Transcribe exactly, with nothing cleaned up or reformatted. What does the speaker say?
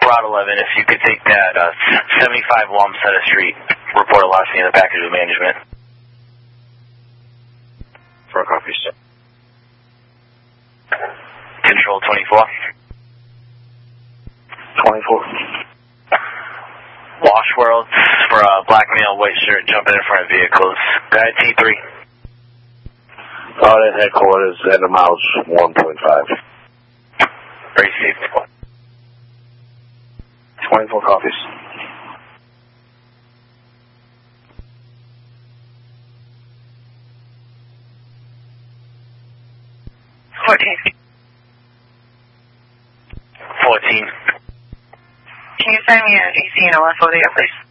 Broad eleven, if you could take that uh, seventy-five Wamsutta Street, report a loss in the package with management. Four copies. Control twenty-four. twenty-four. Wash World for a black male, white shirt, jumping in front of vehicles. Guy T three. Out at headquarters at a mouse one point five. Very safe. twenty-four copies. fourteen. fourteen. Can you send me an E C and a L F O there, please?